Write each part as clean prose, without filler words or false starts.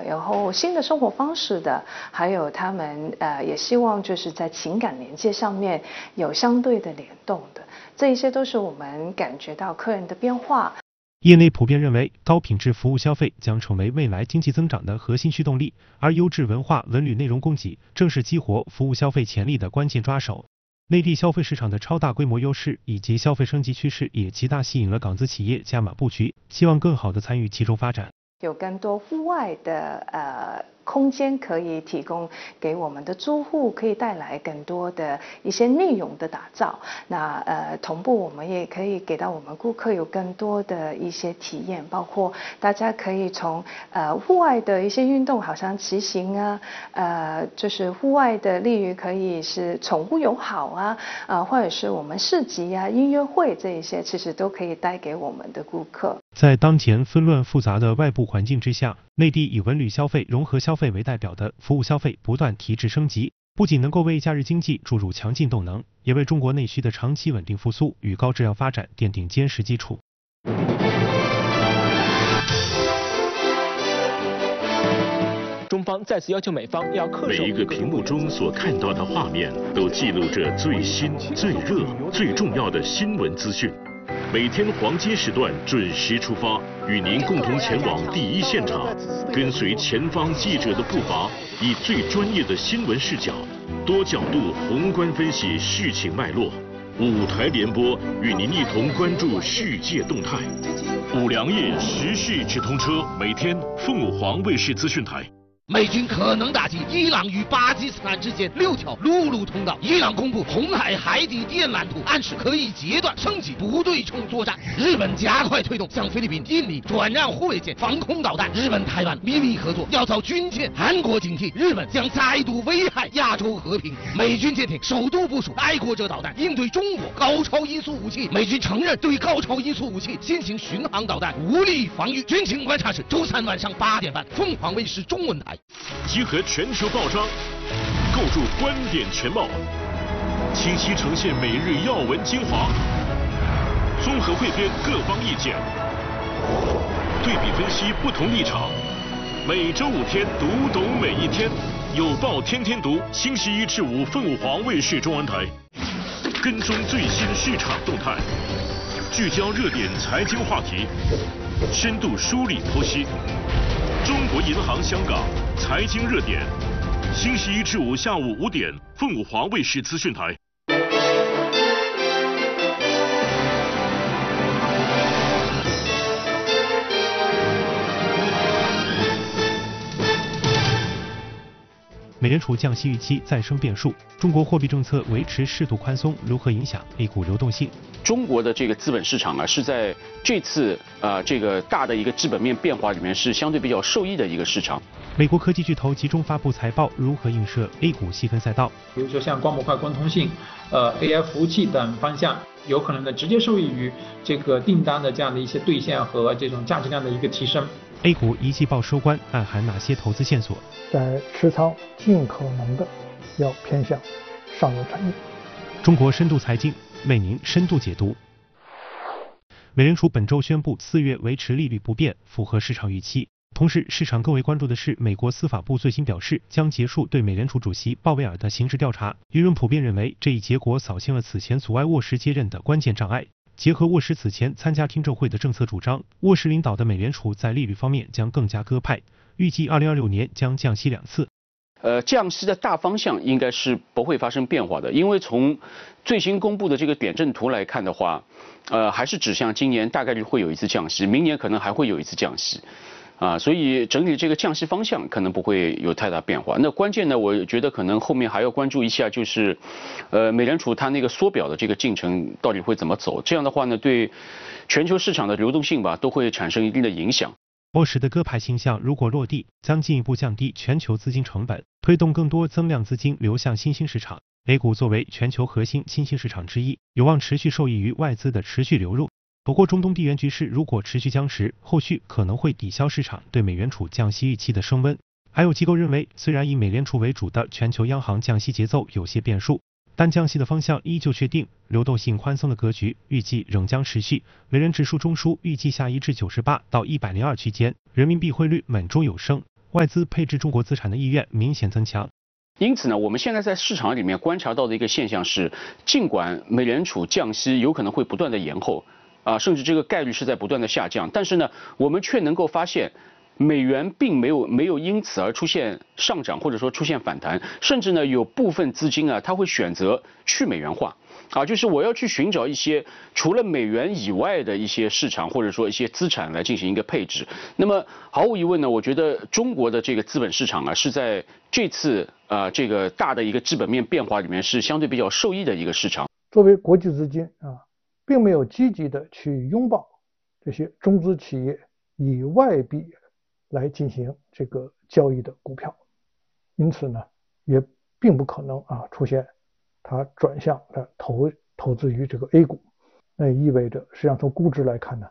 然后新的生活方式的，还有他们也希望就是在情感连接上面有相对的联动的，这一些都是我们感觉到客人的变化。 业内普遍认为，高品质服务消费将成为未来经济增长的核心驱动力，而优质文化文旅内容供给正是激活服务消费潜力的关键抓手。内地消费市场的超大规模优势以及消费升级趋势也极大吸引了港资企业加码布局，希望更好地参与其中发展。 有更多户外的空间可以提供给我们的租户，可以带来更多的一些内容的打造。那同步我们也可以给到我们顾客有更多的一些体验，包括大家可以从户外的一些运动，好像骑行啊，就是户外的，例如可以是宠物友好啊，或者是我们市集啊、音乐会这一些，其实都可以带给我们的顾客。 在当前纷乱复杂的外部环境之下，内地以文旅消费、融合消费为代表的服务消费不断提质升级，不仅能够为假日经济注入强劲动能，也为中国内需的长期稳定复苏与高质量发展奠定坚实基础。 中方再次要求美方要恪守。 每一个屏幕中所看到的画面，都记录着最新、最热、最重要的新闻资讯。每天黄金时段准时出发，与您共同前往第一现场，跟随前方记者的步伐，以最专业的新闻视角，多角度宏观分析事情脉络。5台联播，与您一同关注世界动态。5粮液时事直通车，每天凤舞凰卫视资讯台。 美军可能打击伊朗与巴基斯坦之间6条陆路通道。伊朗公布红海海底电缆图，暗示可以截断升级不对称作战。日本加快推动向菲律宾、印尼转让护卫舰、防空导弹。日本台湾秘密合作要造军舰，韩国警惕日本将再度危害亚洲和平。美军舰艇首度部署爱国者导弹，应对中国高超音速武器。美军承认对高超音速武器新型巡航导弹无力防御。军情观察室周3晚上8点半，凤凰卫视中文台。 集合全球报章，构筑观点全貌，清晰呈现每日要闻精华，综合汇编各方意见，对比分析不同立场。每周5天，读懂每一天，有报天天读，星期1至5凤凰卫视中文台，跟踪最新市场动态，聚焦热点财经话题，深度梳理剖析。中国银行香港财经热点，星期1至5下午5点，凤凰卫视资讯台。 美联储降息预期再生变数，中国货币政策维持适度宽松，如何影响 A 股流动性？ 中国的这个资本市场啊，是在这次这个大的一个基本面变化里面是相对比较受益的一个市场。 美国科技巨头集中发布财报，如何映射 A 股细分赛道？ 比如说像光模块、光通信、AI 服务器等方向，有可能呢直接受益于这个订单的这样的一些兑现和这种价值量的一个提升。 A 股一季报收官暗含哪些投资线索？ 在持仓尽可能的要偏向上游产业。 中国深度财经为您深度解读。美联储本周宣布4月维持利率不变，符合市场预期。同时，市场更为关注的是美国司法部最新表示将结束对美联储主席鲍威尔的刑事调查。舆论普遍认为，这一结果扫清了此前阻碍沃什接任的关键障碍。结合沃什此前参加听证会的政策主张，沃什领导的美联储在利率方面将更加鸽派，预计2026年将降息2次。 降息的大方向应该是不会发生变化的，因为从最新公布的这个点阵图来看的话，还是指向今年大概率会有一次降息，明年可能还会有一次降息。所以整体这个降息方向可能不会有太大变化。那关键呢，我觉得可能后面还要关注一下，就是美联储它那个缩表的这个进程到底会怎么走。这样的话呢，对全球市场的流动性吧，都会产生一定的影响。 沃什的鸽派倾向如果落地，将进一步降低全球资金成本，推动更多增量资金流向新兴市场。A 股作为全球核心新兴市场之一，有望持续受益于外资的持续流入。不过，中东地缘局势如果持续僵持，后续可能会抵消市场对美联储降息预期的升温。还有机构认为，虽然以美联储为主的全球央行降息节奏有些变数，但降息的方向依旧确定，流动性宽松的格局预计仍将持续。美元指数中枢预计下移至98到102区间，人民币汇率稳中有升。 外资配置中国资产的意愿明显增强。 因此呢，我们现在在市场里面观察到的一个现象是，尽管美联储降息有可能会不断的延后，甚至这个概率是在不断的下降，但是呢，我们却能够发现，美元并没有因此而出现上涨，或者说出现反弹，甚至呢，有部分资金它会选择去美元化。就是我要去寻找一些除了美元以外的一些市场，或者说一些资产来进行一个配置。那么毫无疑问呢，我觉得中国的这个资本市场是在这次这个大的一个基本面变化里面是相对比较受益的一个市场。 作为国际资金并没有积极的去拥抱这些中资企业以外币来进行这个交易的股票，因此呢，也并不可能出现它转向投资于这个 A 股，那也意味着实际上从估值来看呢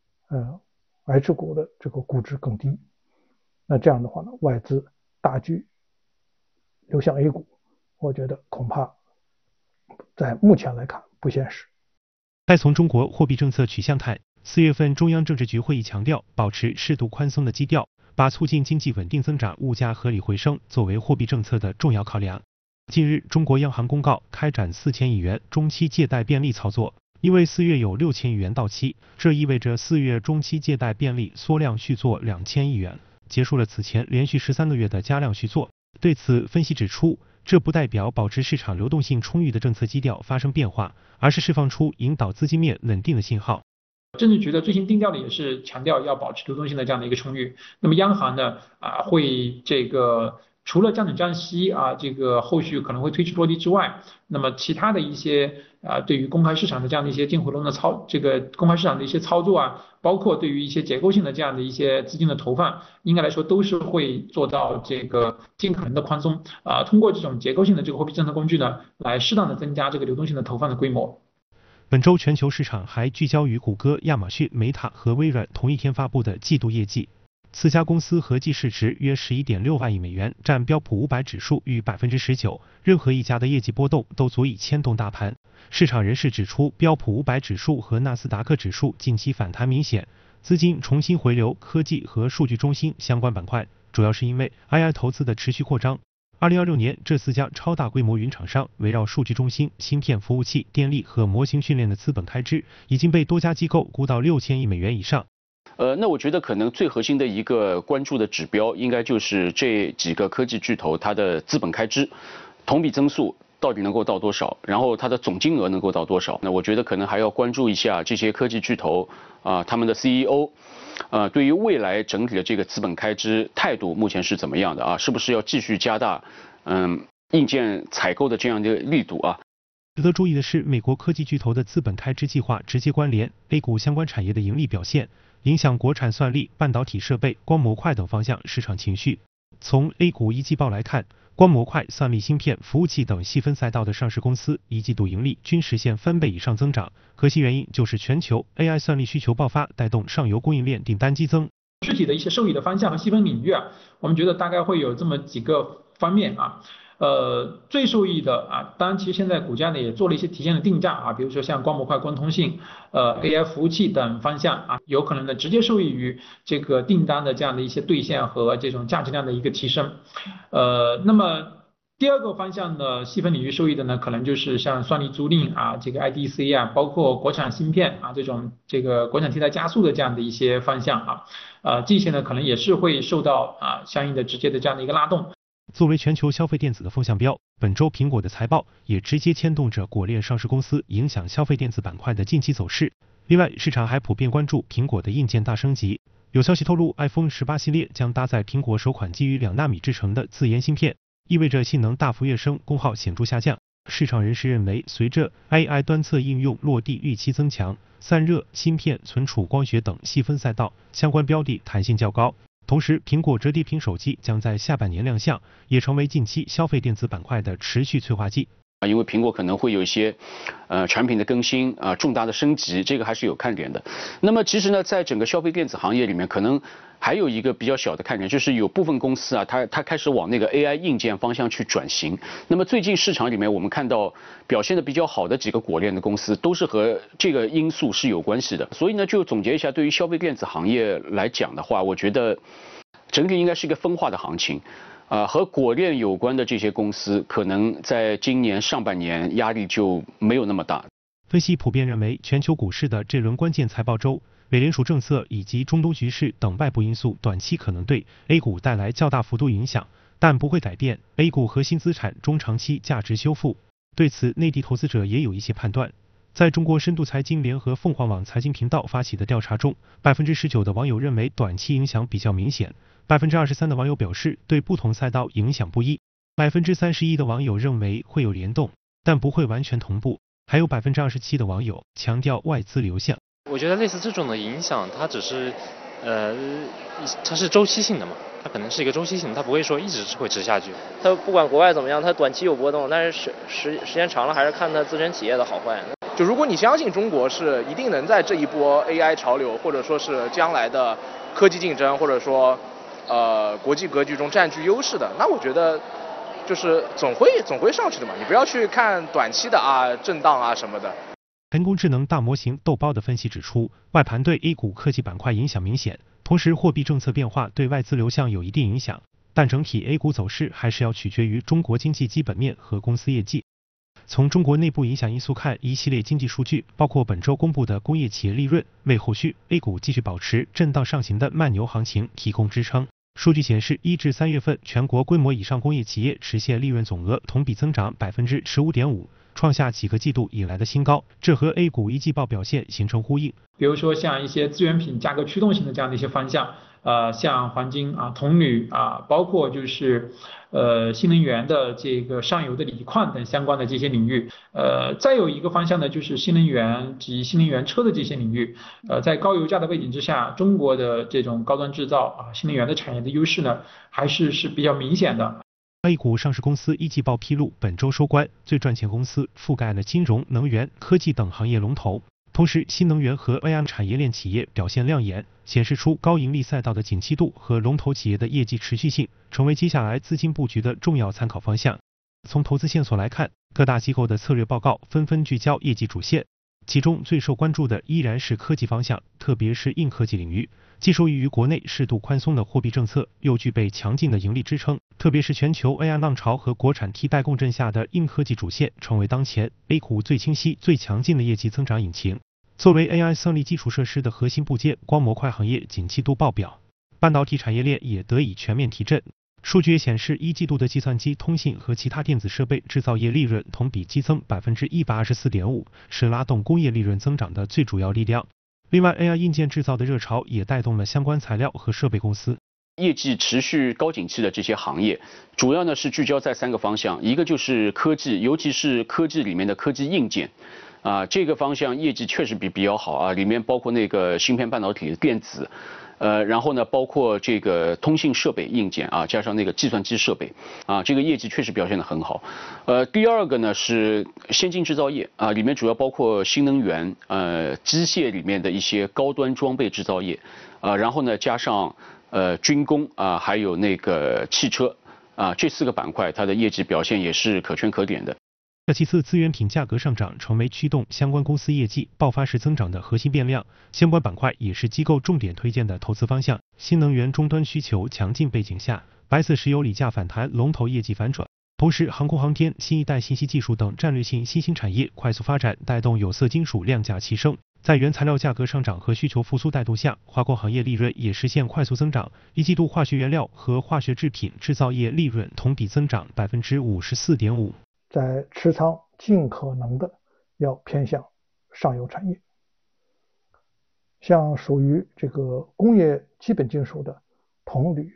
，H 股的这个估值更低。那这样的话呢，外资大举流向 A 股，我觉得恐怕在目前来看不现实。 再从中国货币政策取向看，4月份中央政治局会议强调保持适度宽松的基调，把促进经济稳定增长、物价合理回升作为货币政策的重要考量。近日，中国央行公告开展4000亿元中期借贷便利操作，因为4月有6000亿元到期，这意味着4月中期借贷便利缩量续作2000亿元，结束了此前连续13个月的加量续作。对此，分析指出，这不代表保持市场流动性充裕的政策基调发生变化，而是释放出引导资金面稳定的信号。 政治局的最新定调里也是强调要保持流动性的这样的一个充裕。那么央行呢会这个除了降准降息这个后续可能会推迟落地之外，那么其他的一些对于公开市场的这样的一些净回笼的这个公开市场的一些操作包括对于一些结构性的这样的一些资金的投放，应该来说都是会做到这个尽可能的宽松通过这种结构性的这个货币政策工具呢，来适当的增加这个流动性的投放的规模。 本周全球市场还聚焦于谷歌、亚马逊、美塔和微软同一天发布的季度业绩。4家公司合计市值约11.6万亿美元，占标普500指数逾19%，任何一家的业绩波动都足以牵动大盘。市场人士指出，标普500指数和纳斯达克指数近期反弹明显，资金重新回流科技和数据中心相关板块，主要是因为 AI 投资的持续扩张。2026年，这4家超大规模云厂商围绕数据中心、芯片服务器、电力和模型训练的资本开支，已经被多家机构估到6000亿美元以上。 那我觉得可能最核心的一个关注的指标，应该就是这几个科技巨头它的资本开支同比增速到底能够到多少，然后它的总金额能够到多少。那我觉得可能还要关注一下这些科技巨头他们的 CEO。对于未来整体的这个资本开支态度目前是怎么样的是不是要继续加大硬件采购的这样的力度值得注意的是，美国科技巨头的资本开支计划直接关联 A 股相关产业的盈利表现，影响国产算力、半导体设备、光模块等方向市场情绪。从 A 股一季报来看，光模块、算力芯片、服务器等细分赛道的上市公司一季度盈利均实现翻倍以上增长，核心原因就是全球 AI 算力需求爆发，带动上游供应链订单激增。 具体的一些受益的方向和细分领域我们觉得大概会有这么几个方面最受益的当然其实现在股价呢也做了一些提前的定价比如说像光模块、光通信、AI 服务器等方向有可能呢直接受益于这个订单的这样的一些兑现和这种价值量的一个提升。那么第二个方向呢，细分领域受益的呢，可能就是像算力租赁这个 IDC 包括国产芯片这种这个国产替代加速的这样的一些方向这些呢可能也是会受到相应的直接的这样的一个拉动。 作为全球消费电子的风向标，本周苹果的财报也直接牵动着果链上市公司，影响消费电子板块的近期走势。另外，市场还普遍关注苹果的硬件大升级。有消息透露 ，iPhone 18系列将搭载苹果首款基于2纳米制成的自研芯片，意味着性能大幅跃升，功耗显著下降。市场人士认为，随着 AI 端侧应用落地预期增强，散热、芯片、存储、光学等细分赛道相关标的弹性较高。同时，苹果折叠屏手机将在下半年亮相，也成为近期消费电子板块的持续催化剂。 因为苹果可能会有一些产品的更新重大的升级，这个还是有看点的。那么其实呢，在整个消费电子行业里面，可能还有一个比较小的看点，就是有部分公司它开始往那个 AI 硬件方向去转型。那么最近市场里面我们看到表现的比较好的几个果链的公司，都是和这个因素是有关系的。所以呢，就总结一下，对于消费电子行业来讲的话，我觉得整体应该是一个分化的行情。和果链有关的这些公司，可能在今年上半年压力就没有那么大。 分析普遍认为，全球股市的这轮关键财报周、美联储政策以及中东局势等外部因素，短期可能对 A 股带来较大幅度影响，但不会改变 A 股核心资产中长期价值修复。对此，内地投资者也有一些判断。在中国深度财经联合凤凰网财经频道发起的调查中，19%的网友认为短期影响比较明显，23%的网友表示对不同赛道影响不一，31%的网友认为会有联动，但不会完全同步，还有27%的网友强调外资流向。 我觉得类似这种的影响，它只是它是周期性的嘛，它可能是一个周期性的，它不会说一直会持下去。 它不管国外怎么样，它短期有波动，但是时间长了还是看它自身企业的好坏。 就如果你相信中国是一定能在这一波 AI 潮流，或者说是将来的科技竞争，或者说国际格局中占据优势的，那我觉得就是总会上去的嘛。你不要去看短期的震荡什么的。 人工智能大模型豆包的分析指出，外盘对 A 股科技板块影响明显，同时货币政策变化对外资流向有一定影响，但整体 A 股走势还是要取决于中国经济基本面和公司业绩。从中国内部影响因素看，一系列经济数据，包括本周公布的工业企业利润，为后续 A 股继续保持震荡上行的慢牛行情提供支撑。数据显示，1至3月份全国规模以上工业企业实现利润总额同比增长15.5%，创下几个季度以来的新高，这和 A 股一季报表现形成呼应。 比如说像一些资源品价格驱动型的这样的一些方向，像黄金铜铝包括就是新能源的这个上游的锂矿等相关的这些领域，再有一个方向呢，就是新能源及新能源车的这些领域，在高油价的背景之下，中国的这种高端制造新能源的产业的优势呢，还是比较明显的。 A 股上市公司一季报披露，本周收官，最赚钱公司覆盖了金融、能源、科技等行业龙头。同时，新能源和 AI 产业链企业表现亮眼，显示出高盈利赛道的景气度和龙头企业的业绩持续性，成为接下来资金布局的重要参考方向。从投资线索来看，各大机构的策略报告纷纷聚焦业绩主线，其中最受关注的依然是科技方向，特别是硬科技领域，既受益于国内适度宽松的货币政策，又具备强劲的盈利支撑，特别是全球 AI 浪潮和国产替代共振下的硬科技主线，成为当前 A 股最清晰、最强劲的业绩增长引擎。作为 AI 算力基础设施的核心部件，光模块行业景气度爆表，半导体产业链也得以全面提振。数据也显示，一季度的计算机、通信和其他电子设备制造业利润同比激增124.5%，是拉动工业利润增长的最主要力量。另外 ，AI 硬件制造的热潮也带动了相关材料和设备公司。 业绩持续高景气的这些行业，主要呢是聚焦在3个方向，一个就是科技，尤其是科技里面的科技硬件。这个方向业绩确实比较好里面包括那个芯片半导体的电子，然后呢包括这个通信设备硬件加上那个计算机设备这个业绩确实表现得很好。第二个呢是先进制造业里面主要包括新能源、机械里面的一些高端装备制造业然后呢加上军工还有那个汽车这4个板块，它的业绩表现也是可圈可点的。 其次，资源品价格上涨成为驱动相关公司业绩爆发式增长的核心变量，相关板块也是机构重点推荐的投资方向。新能源终端需求强劲背景下，白色石油锂价反弹，龙头业绩反转。同时，航空航天、新一代信息技术等战略性新兴产业快速发展，带动有色金属量价齐升。在原材料价格上涨和需求复苏带动下，化工行业利润也实现快速增长。一季度化学原料和化学制品制造业利润同比增长54.5%。 在持仓尽可能的要偏向上游产业，像属于这个工业基本金属的铜铝，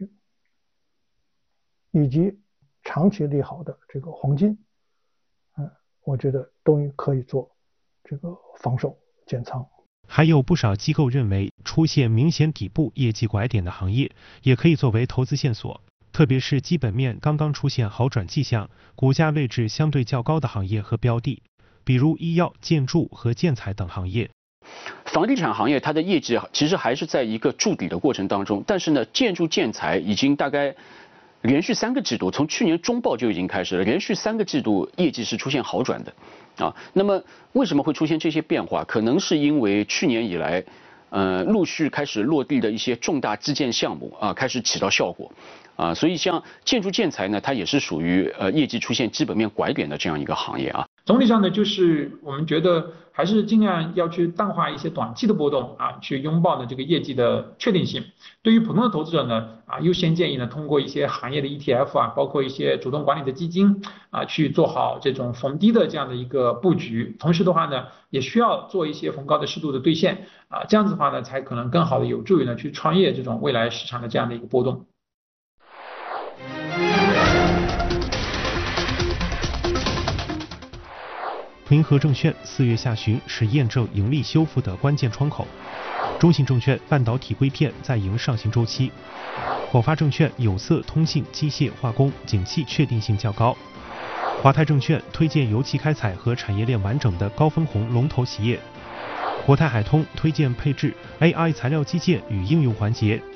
以及长期利好的这个黄金，我觉得都可以做这个防守减仓。 还有不少机构认为，出现明显底部业绩拐点的行业，也可以作为投资线索。特别是基本面刚刚出现好转迹象，股价位置相对较高的行业和标的，比如医药、建筑和建材等行业。 房地产行业它的业绩其实还是在一个筑底的过程当中，但是呢，建筑建材已经大概连续3个季度，从去年中报就已经开始了，连续3个季度业绩是出现好转的那么为什么会出现这些变化？可能是因为去年以来陆续开始落地的一些重大基建项目啊，开始起到效果。所以像建筑建材呢，它也是属于业绩出现基本面拐点的这样一个行业啊。 总体上呢，就是我们觉得还是尽量要去淡化一些短期的波动啊，去拥抱呢这个业绩的确定性。对于普通的投资者呢，优先建议呢通过一些行业的 ETF 啊，包括一些主动管理的基金啊，去做好这种逢低的这样的一个布局。同时的话呢，也需要做一些逢高的适度的兑现啊，这样子的话呢，才可能更好的有助于呢去穿越这种未来市场的这样的一个波动。 银河证券4月下旬是验证盈利修复的关键窗口。中信证券半导体硅片在迎上行周期。广发证券有色、通信、机械、化工景气确定性较高。华泰证券推荐油气开采和产业链完整的高分红龙头企业。国泰海通推荐配置 AI 材料基建与应用环节。